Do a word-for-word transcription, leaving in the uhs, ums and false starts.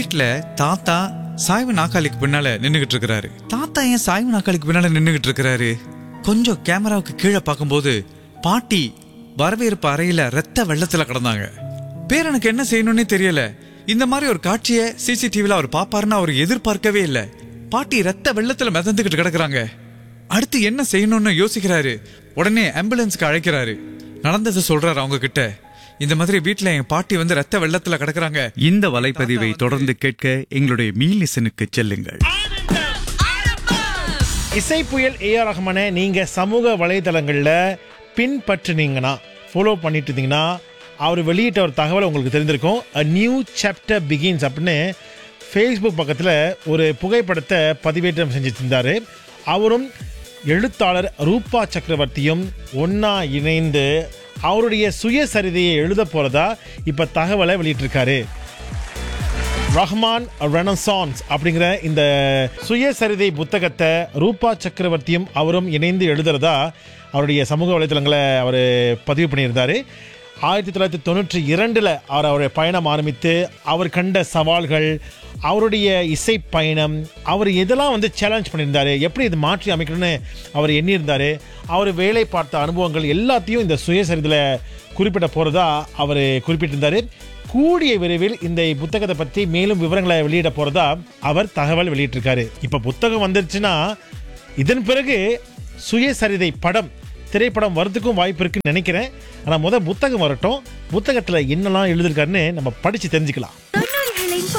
வீட்டுல தாத்தா சாய்வு நாக்காளிக்கு பின்னால நின்னுகிட்டு இருக்கிறாரு. தாத்தா ஏன் சாய்வு நாக்காளிக்கு பின்னால நின்னுகிட்டு இருக்கிறாரு? கொஞ்சம் கேமராவுக்கு கீழே பார்க்கும்போது பாட்டி வரவேற்பு அறையில ரத்த வெள்ளத்துல கிடந்தாங்க. பேரனுக்கு என்ன செய்யணும்னே தெரியல. இந்த மாதிரி ஒரு காட்சியை சிசிடிவில அவர் பாப்பாருன்னு அவர் எதிர்பார்க்கவே இல்லை. பாட்டி ரத்த வெள்ளத்துல மிதந்துகிட்டு கிடக்குறாங்க. அடுத்து என்ன செய்யணும்னு யோசிக்கிறாரு. உடனே ஆம்புலன்ஸ்க்கு அழைக்கிறாரு. நடந்ததை சொல்றாரு அவங்க கிட்ட. இந்த மாதிரி வீட்டுல என் பாட்டி வந்து ரத்த வெள்ளத்துல கிடக்குறாங்க. இந்த வலைப்பதிவை தொடர்ந்து கேட்க எங்களுடைய மீலிசனுக்கு செல்லுங்கள். இசை புயல் ஏ ஆர் ரஹ்மானை நீங்க சமூக வலைதளங்கள்ல பின்பற்றினீங்கன்னா, ஃபாலோ பண்ணிட்டு இருந்தீங்கன்னா, அவர் வெளியிட்ட ஒரு தகவல் உங்களுக்கு தெரிந்திருக்கும். A new chapter begins அப்படின்னு ஃபேஸ்புக் பக்கத்தில் ஒரு புகைப்படத்தை பதிவேற்றம் செஞ்சிருந்தாரு. அவரும் எழுத்தாளர் ரூபா சக்கரவர்த்தியும் ஒன்னா இணைந்து அவருடைய சுயசரிதையை எழுத போறதா இப்ப தகவலை வெளியிட்டிருக்காரு. ரஹ்மான் ரெனசான்ஸ் அப்படிங்கிற இந்த சுயசரிதை புத்தகத்தை ரூபா சக்கரவர்த்தியும் அவரும் இணைந்து எழுதுறதா அவருடைய சமூக வலைதளங்களை அவர் பதிவு பண்ணியிருந்தாரு. ஆயிரத்தி தொள்ளாயிரத்தி தொண்ணூற்றி இரண்டில் அவர் அவருடைய பயணம் ஆரம்பித்து அவர் கண்ட சவால்கள், அவருடைய இசை பயணம், அவர் எதெல்லாம் வந்து சேலஞ்ச் பண்ணியிருந்தாரு, எப்படி இது மாற்றி அமைக்கணும்னு அவர் எண்ணியிருந்தார், அவர் வேலை பார்த்த அனுபவங்கள் எல்லாத்தையும் இந்த சுயசரிதையில் குறிப்பிட போகிறதா அவர் குறிப்பிட்டிருந்தார். கூடிய விரைவில் இந்த புத்தகத்தை பற்றி மேலும் விவரங்களை வெளியிட போகிறதா அவர் தகவல் வெளியிட்டிருக்காரு. இப்போ புத்தகம் வந்துருச்சுன்னா இதன் பிறகு சுயசரிதை படம் திரைப்படம் வரதுக்கும் வாய்ப்பு இருக்குன்னு நினைக்கிறேன். ஆனால் முதல் புத்தகம் வரட்டும், புத்தகத்தில் என்னெல்லாம் எழுதியிருக்காருன்னு நம்ம படித்து தெரிஞ்சுக்கலாம்.